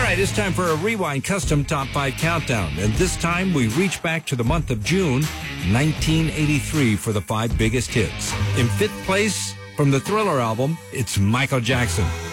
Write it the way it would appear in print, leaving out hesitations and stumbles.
right, it's time for a Rewind Custom Top 5 Countdown. And this time we reach back to the month of June, 1983 for the 5 biggest hits. In 5th place, from the Thriller album, it's Michael Jackson.